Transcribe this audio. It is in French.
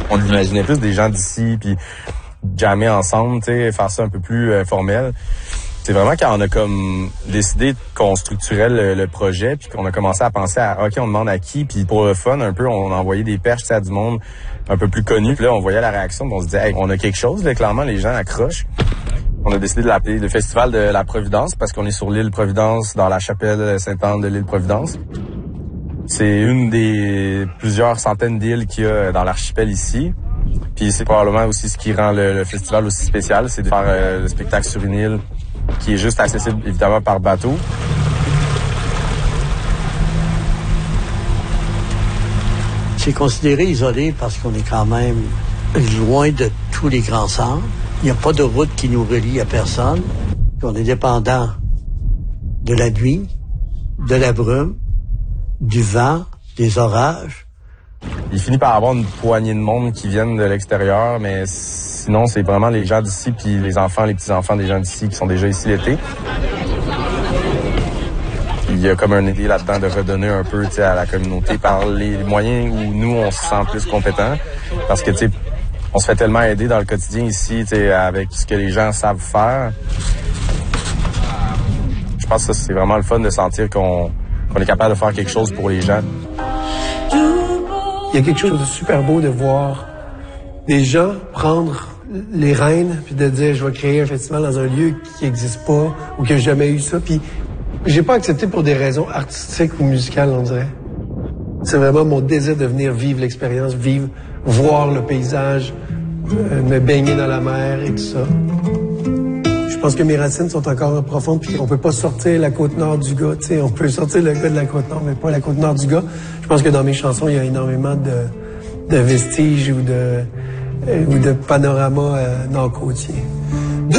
On imaginait plus des gens d'ici, puis jammer ensemble, tu sais, faire ça un peu plus formel. C'est vraiment quand on a comme décidé qu'on structurait le projet, puis qu'on a commencé à penser à OK, on demande à qui, puis pour le fun un peu, on a envoyé des perches à du monde un peu plus connu. Puis là, on voyait la réaction, puis on se disait hey, on a quelque chose, là, clairement les gens accrochent. On a décidé de l'appeler le Festival de la Providence parce qu'on est sur l'île Providence, dans la chapelle Sainte-Anne de l'île Providence. C'est une des plusieurs centaines d'îles qu'il y a dans l'archipel ici. Puis c'est probablement aussi ce qui rend le festival aussi spécial, c'est de faire le spectacle sur une île qui est juste accessible évidemment par bateau. C'est considéré isolé parce qu'on est quand même loin de tous les grands centres. Il n'y a pas de route qui nous relie à personne. On est dépendant de la nuit, de la brume, du vent, des orages. Il finit par avoir une poignée de monde qui viennent de l'extérieur, mais sinon, c'est vraiment les gens d'ici, puis les enfants, les petits-enfants des gens d'ici qui sont déjà ici l'été. Il y a comme un idée là-dedans de redonner un peu à la communauté par les moyens où nous, on se sent plus compétents. Parce que, on se fait tellement aider dans le quotidien ici, avec ce que les gens savent faire. Je pense que ça, c'est vraiment le fun de sentir qu'on est capable de faire quelque chose pour les gens. Il y a quelque chose de super beau de voir des gens prendre les rênes puis de dire je vais créer un festival dans un lieu qui n'existe pas ou qui n'a jamais eu ça. Puis j'ai pas accepté pour des raisons artistiques ou musicales, on dirait. C'est vraiment mon désir de venir vivre l'expérience, voir le paysage, me baigner dans la mer et tout ça. Je pense que mes racines sont encore profondes puis on peut pas sortir la côte nord du gars. On peut sortir le gars de la côte nord, mais pas la côte nord du gars. Je pense que dans mes chansons, il y a énormément de vestiges ou de panoramas nord-côtiers.